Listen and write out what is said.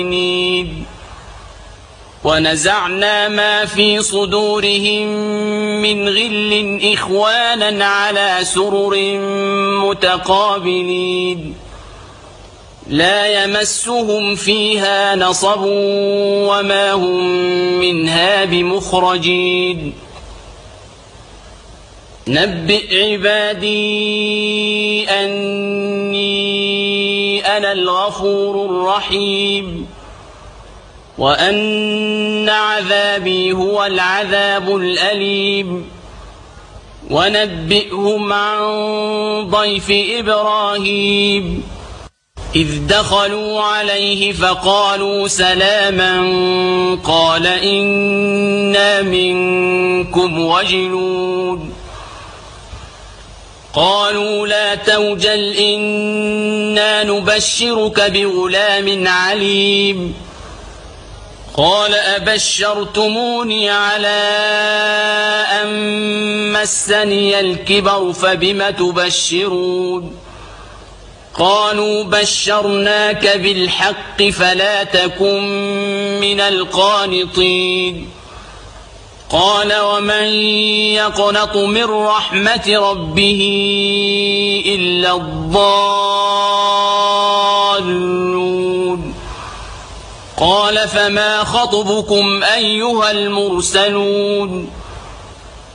ونزعنا ما في صدورهم من غل إخوانا على سرر متقابلين لا يمسهم فيها نصب وما هم منها بمخرجين نبئ عبادي أني أنا الغفور الرحيم وأن عذابي هو العذاب الأليم ونبئهم عن ضيف إبراهيم إذ دخلوا عليه فقالوا سلاما قال إنا منكم وجلون قالوا لا توجل إنا نبشرك بغلام عليم قال أبشرتموني على أن مسني الكبر فبم تبشرون قالوا بشرناك بالحق فلا تكن من القانطين قال ومن يقنط من رحمة ربه إلا الضالون قال فما خطبكم أيها المرسلون